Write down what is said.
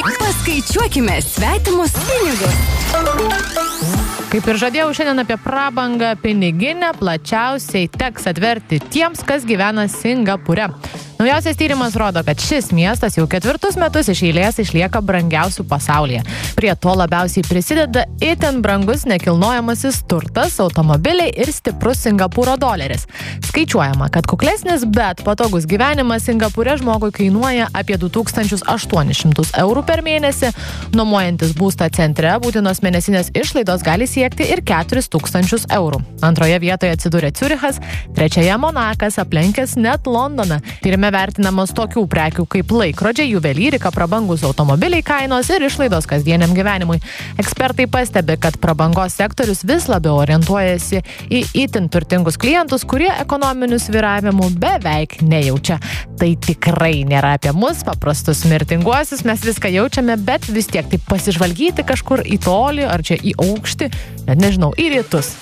Paskaičiuokime svetimus pinigus. Kaip ir žadėjau, šiandien apie prabangą piniginę plačiausiai teks atverti tiems, kas gyvena Singapūre. Naujausias tyrimas rodo, kad šis miestas jau 4 metus iš eilės išlieka brangiausių pasaulyje. Prie to labiausiai prisideda itin brangus nekilnojamasis turtas, automobiliai ir stiprus Singapūro doleris. Skaičiuojama, kad kuklesnis, bet patogus gyvenimas Singapūre žmogui kainuoja apie 2800 eurų per mėnesį. Nuomojantis būstą centre būtinos mėnesinės išlaidos gali siekti ir 4000 eurų. Antroje vietoje atsidūrė Ciurichas, trečioje Monakas, aplenkęs net Londoną. Tyrime vertinamos tokių prekių kaip laikrodžiai, juvelyrika, prabangus automobiliai kainos ir išlaidos kasdieniam gyvenimui. Ekspertai pastebi, kad prabangos sektorius vis labiau orientuojasi į itin turtingus klientus, kurie ekonominių svyravimų beveik nejaučia. Tai tikrai nėra apie mus, paprastus mirtinguosius, mes viską jaučiame, bet vis tiek taip pasižvalgyti kažkur į tolį, ar čia į aukštį, net nežinau, į rytus.